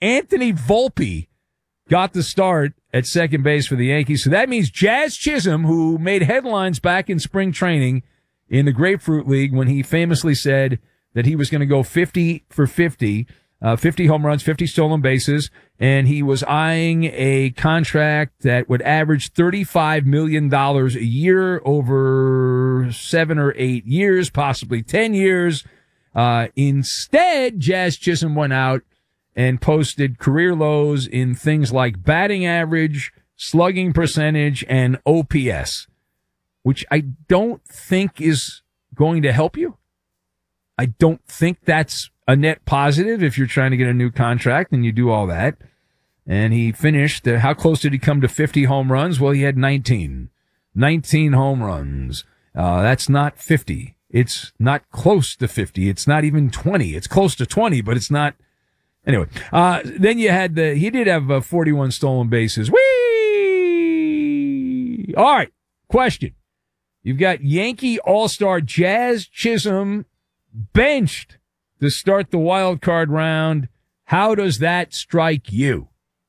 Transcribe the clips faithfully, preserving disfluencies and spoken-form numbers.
Anthony Volpe got the start at second base for the Yankees. So that means Jazz Chisholm, who made headlines back in spring training in the Grapefruit League when he famously said that he was going to go fifty for fifty, uh, fifty home runs, fifty stolen bases, and he was eyeing a contract that would average thirty-five million dollars a year over seven or eight years, possibly ten years. Uh, instead, Jazz Chisholm went out and posted career lows in things like batting average, slugging percentage, and O P S, which I don't think is going to help you. I don't think that's a net positive if you're trying to get a new contract and you do all that. And he finished, uh, how close did he come to fifty home runs? Well, he had nineteen. nineteen home runs. Uh, that's not fifty. It's not close to fifty. It's not even twenty. It's close to twenty, but it's not. Anyway, uh, then you had the, he did have uh, forty-one stolen bases. Whee! All right. Question. You've got Yankee All-Star Jazz Chisholm benched to start the wild card round. How does that strike you?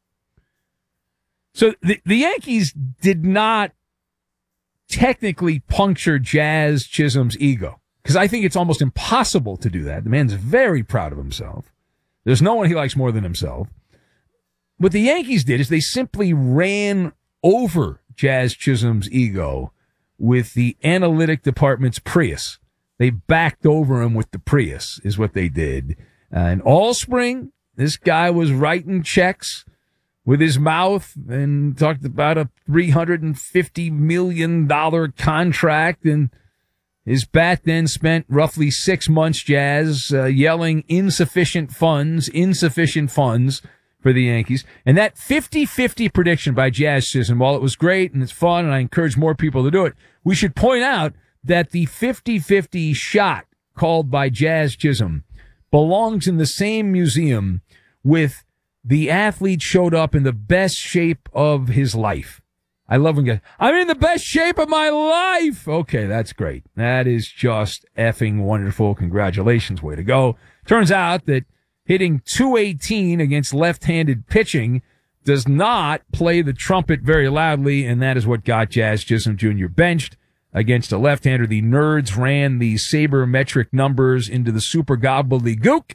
So the, the Yankees did not technically puncture Jazz Chisholm's ego, because I think it's almost impossible to do that. The man's very proud of himself. There's no one he likes more than himself. What the Yankees did is they simply ran over Jazz Chisholm's ego with the analytic department's Prius. They backed over him with the Prius is what they did. Uh, and all spring, this guy was writing checks with his mouth and talked about a three hundred fifty million dollars contract, and his bat then spent roughly six months, Jazz, uh, yelling insufficient funds, insufficient funds for the Yankees. And that fifty-fifty prediction by Jazz Chisholm, while it was great and it's fun and I encourage more people to do it, we should point out that the fifty-fifty shot called by Jazz Chisholm belongs in the same museum with the athlete showed up in the best shape of his life. I love when guys, I'm in the best shape of my life. Okay, that's great. That is just effing wonderful. Congratulations. Way to go. Turns out that hitting two eighteen against left-handed pitching does not play the trumpet very loudly, and that is what got Jazz Chisholm Junior benched against a left-hander. The nerds ran the sabermetric numbers into the super gobbledygook,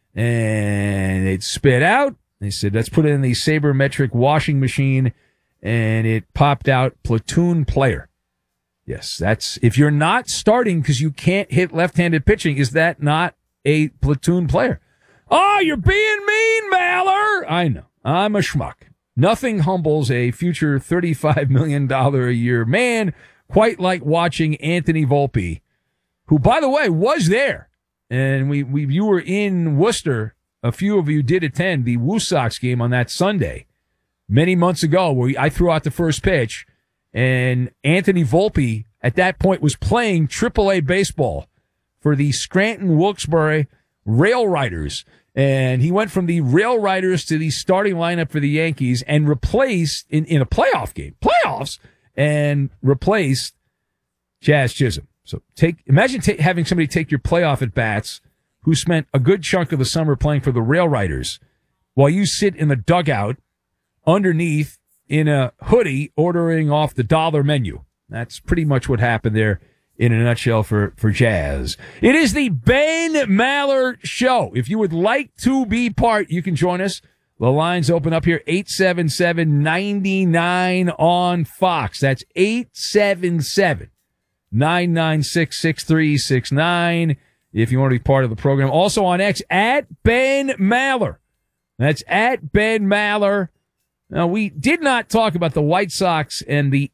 and it spit out. They said, let's put it in the sabermetric washing machine, and it popped out platoon player. Yes, that's, if you're not starting because you can't hit left-handed pitching, is that not a platoon player? Oh, you're being mean, Maller. I know. I'm a schmuck. Nothing humbles a future thirty-five million dollars a year man quite like watching Anthony Volpe, who, by the way, was there. And we, we you were in Worcester. A few of you did attend the Woo Sox game on that Sunday many months ago where I threw out the first pitch, and Anthony Volpe at that point was playing triple A baseball for the Scranton Wilkes-Barre Rail Riders. And he went from the Rail Riders to the starting lineup for the Yankees and replaced in, in a playoff game, playoffs, and replaced Jazz Chisholm. So take, imagine ta- having somebody take your playoff at bats who spent a good chunk of the summer playing for the Rail Riders while you sit in the dugout underneath in a hoodie ordering off the dollar menu. That's pretty much what happened there in a nutshell for, for Jazz. It is the Ben Maller Show. If you would like to be part, you can join us. The lines open up here, eight seven seven, nine nine on Fox. That's eight seven seven, nine nine six, six three six nine if you want to be part of the program. Also on X, at Ben Maller. That's at Ben Maller. Now, we did not talk about the White Sox and the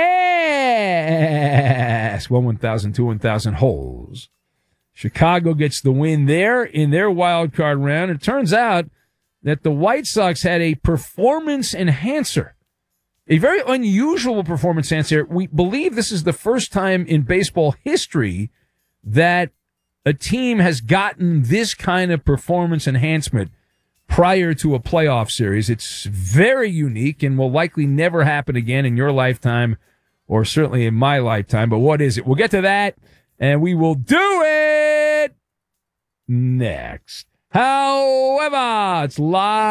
ass one one thousand, two one thousand holes. Chicago gets the win there in their wild card round. It turns out that the White Sox had a performance enhancer, a very unusual performance enhancer. We believe this is the first time in baseball history that a team has gotten this kind of performance enhancement prior to a playoff series. It's very unique and will likely never happen again in your lifetime, or certainly in my lifetime. But what is it? We'll get to that, and we will do it next. However, it's live.